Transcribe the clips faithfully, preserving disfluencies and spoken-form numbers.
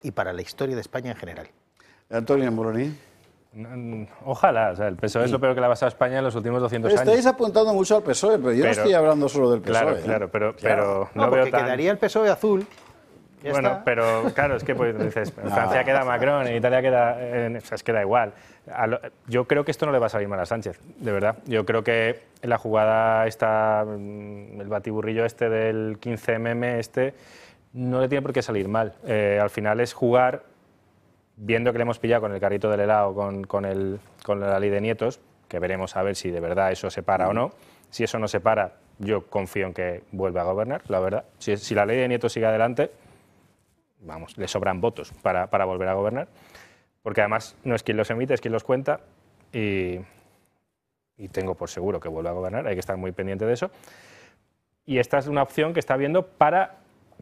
y para la historia de España en general. Antonio Moroni. Ojalá, o sea, el P S O E sí. es lo peor que le ha pasado a España en los últimos doscientos Estáis años. Estáis apuntando mucho al P S O E, pero yo pero, no estoy hablando solo del P S O E. Claro, ¿eh? claro, pero, claro. pero no, no veo veo tan... quedaría el P S O E azul. Ya bueno, está. Pero claro, es que pues, dices, en Francia queda Macron, en Italia queda, en, o sea, es que da igual. Lo, yo creo que esto no le va a salir mal a Sánchez, de verdad. Yo creo que en la jugada está el batiburrillo este del quince eme eme este no le tiene por qué salir mal. Eh, al final es jugar, viendo que le hemos pillado con el carrito del helado, con, con, el, con la ley de nietos, que veremos a ver si de verdad eso se para mm. o no. Si eso no se para, yo confío en que vuelva a gobernar, la verdad. Si, si la ley de nietos sigue adelante, vamos, le sobran votos para, para volver a gobernar, porque además no es quien los emite, es quien los cuenta, y, y tengo por seguro que vuelva a gobernar, hay que estar muy pendiente de eso. Y esta es una opción que está viendo para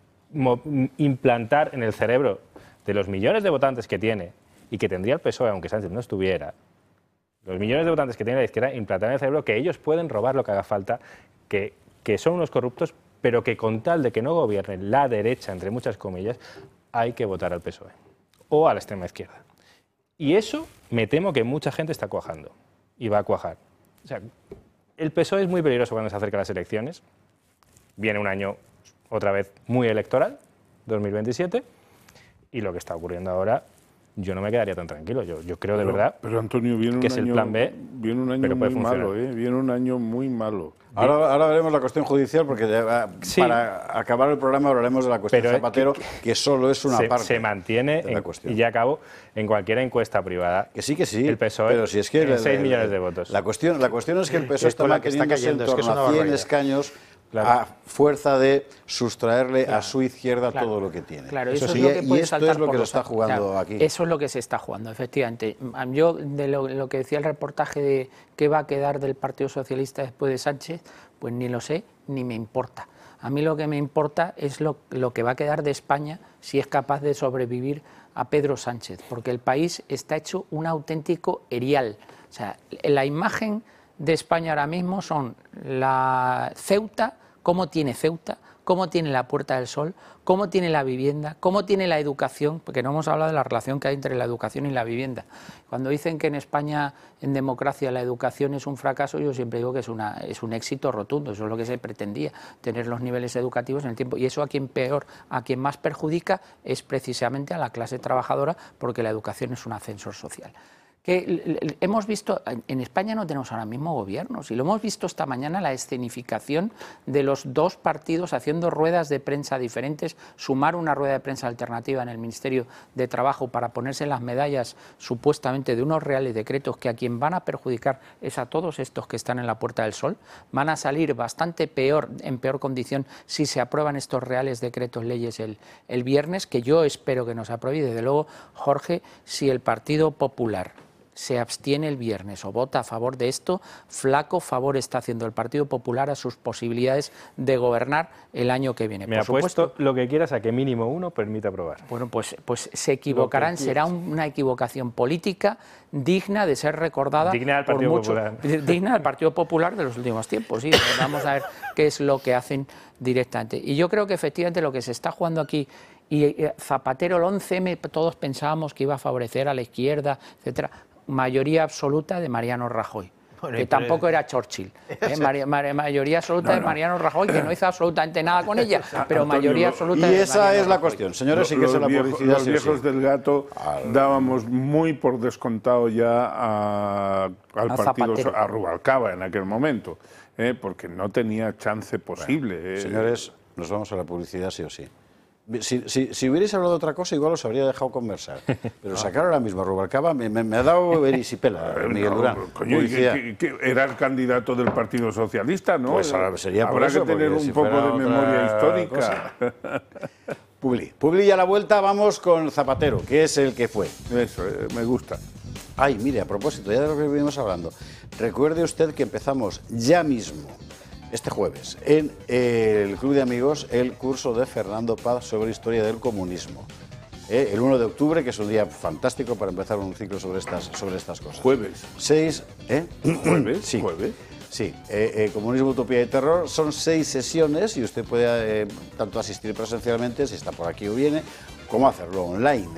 implantar en el cerebro de los millones de votantes que tiene y que tendría el P S O E, aunque Sánchez no estuviera, los millones de votantes que tiene la izquierda, implantar en el cerebro que ellos pueden robar lo que haga falta, que, que son unos corruptos, pero que con tal de que no gobierne la derecha, entre muchas comillas, hay que votar al P S O E o a la extrema izquierda. Y eso me temo que mucha gente está cuajando y va a cuajar. O sea, el P S O E es muy peligroso cuando se acercan las elecciones. Viene un año otra vez muy electoral, dos mil veintisiete, y lo que está ocurriendo ahora, yo no me quedaría tan tranquilo. Yo, yo creo de pero, verdad pero Antonio, viene un que es año, el plan B, viene un año pero puede muy funcionar. malo, ¿eh? Viene un año muy malo. Ahora, ahora veremos la cuestión judicial, porque ya, sí. para acabar el programa hablaremos de la cuestión pero Zapatero, que, que solo es una se, parte se mantiene, de la en, cuestión. y ya acabo, en cualquier encuesta privada. Que sí, que sí, el P S O E pero si es que tiene seis millones de votos. La cuestión, la cuestión es que el P S O E está manteniéndose en torno a cien escaños, claro, a fuerza de sustraerle claro, a su izquierda claro, todo lo que tiene. Claro, eso, eso es sí, lo que puede y esto saltar es lo por que lo los, está jugando claro, aquí. Eso es lo que se está jugando, efectivamente. Yo, de lo, lo que decía el reportaje de qué va a quedar del Partido Socialista después de Sánchez, pues ni lo sé, ni me importa. A mí lo que me importa es lo, lo que va a quedar de España si es capaz de sobrevivir a Pedro Sánchez, porque el país está hecho un auténtico erial. O sea, la imagen de España ahora mismo son la Ceuta, cómo tiene Ceuta, cómo tiene la Puerta del Sol, cómo tiene la vivienda, cómo tiene la educación, porque no hemos hablado de la relación que hay entre la educación y la vivienda. Cuando dicen que en España, en democracia, la educación es un fracaso, yo siempre digo que es, una, es un éxito rotundo, eso es lo que se pretendía, tener los niveles educativos en el tiempo. Y eso a quien peor, a quien más perjudica es precisamente a la clase trabajadora, porque la educación es un ascensor social. Que hemos visto, en España no tenemos ahora mismo gobiernos, y lo hemos visto esta mañana, la escenificación de los dos partidos haciendo ruedas de prensa diferentes, sumar una rueda de prensa alternativa en el Ministerio de Trabajo para ponerse las medallas supuestamente de unos reales decretos que a quien van a perjudicar es a todos estos que están en la Puerta del Sol. Van a salir bastante peor, en peor condición si se aprueban estos reales decretos leyes el, el viernes, que yo espero que nos apruebe. Y desde luego, Jorge, si el Partido Popular se abstiene el viernes o vota a favor de esto, flaco favor está haciendo el Partido Popular a sus posibilidades de gobernar el año que viene. Me Por apuesto supuesto, lo que quieras a que mínimo uno permita aprobar. Bueno, pues, pues se equivocarán, será una equivocación política digna de ser recordada. Digna del Partido por mucho, Popular. Digna del Partido Popular de los últimos tiempos, sí. Vamos a ver qué es lo que hacen directamente. Y yo creo que efectivamente lo que se está jugando aquí, y Zapatero, el once eme, todos pensábamos que iba a favorecer a la izquierda, etcétera. Mayoría absoluta de Mariano Rajoy, bueno, que pero... tampoco era Churchill. ¿eh? Maria, Maria, mayoría absoluta no, no. de Mariano Rajoy, que no hizo absolutamente nada con ella, pero Antonio, mayoría absoluta y de esa Mariano es la Rajoy. Cuestión. Señores, sí que los, es la viejos, publicidad. Los sí, viejos sí. del gato Al... dábamos muy por descontado ya a, al a partido, Zapatero. a Rubalcaba en aquel momento, ¿eh? porque no tenía chance posible. Bueno, eh. Señores, nos vamos a la publicidad sí o sí. Si, si, si hubierais hablado de otra cosa, igual os habría dejado conversar. Pero sacar ahora mismo a Rubalcaba me, me, me ha dado erisipela, Miguel Durán. No, coño, que, que, que era el candidato del Partido Socialista, ¿no? Pues ahora sería por Habrá eso, que tener un si poco de memoria histórica. Publi. Publi y a la vuelta vamos con Zapatero, que es el que fue. Eso, eh, me gusta. Ay, mire, a propósito, ya de lo que venimos hablando, recuerde usted que empezamos ya mismo, este jueves, en el Club de Amigos, el curso de Fernando Paz sobre historia del comunismo. Eh, el uno de octubre, que es un día fantástico para empezar un ciclo sobre estas, sobre estas cosas. Jueves. Seis, ¿eh? ¿Jueves? Sí. ¿Jueves? Sí, eh, eh, Comunismo, Utopía y Terror, son seis sesiones y usted puede eh, tanto asistir presencialmente, si está por aquí o viene, cómo hacerlo online.